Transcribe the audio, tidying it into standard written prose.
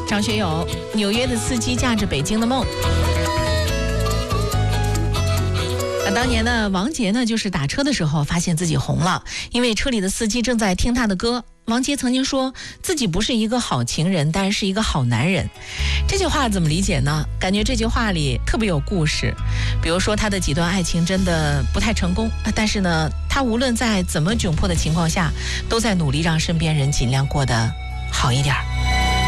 张学友，纽约的司机驾着北京的梦。当年呢，王杰呢就是打车的时候发现自己红了，因为车里的司机正在听他的歌。王杰曾经说自己不是一个好情人，但是一个好男人。这句话怎么理解呢？感觉这句话里特别有故事。比如说他的几段爱情真的不太成功，但是呢，他无论在怎么窘迫的情况下，都在努力让身边人尽量过得好一点。